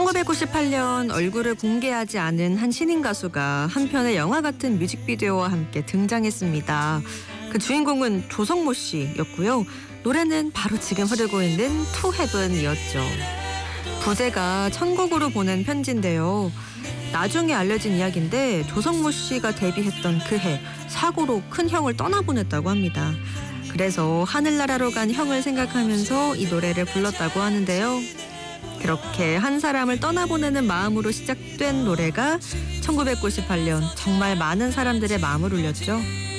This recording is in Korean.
1998년 얼굴을 공개하지 않은 한 신인 가수가 한 편의 영화 같은 뮤직비디오와 함께 등장했습니다. 그 주인공은 조성모 씨였고요. 노래는 바로 지금 흐르고 있는 To Heaven이었죠. 부제가 천국으로 보낸 편지인데요. 나중에 알려진 이야기인데 조성모 씨가 데뷔했던 그 해 사고로 큰 형을 떠나보냈다고 합니다. 그래서 하늘나라로 간 형을 생각하면서 이 노래를 불렀다고 하는데요. 그렇게 한 사람을 떠나보내는 마음으로 시작된 노래가 1998년 정말 많은 사람들의 마음을 울렸죠.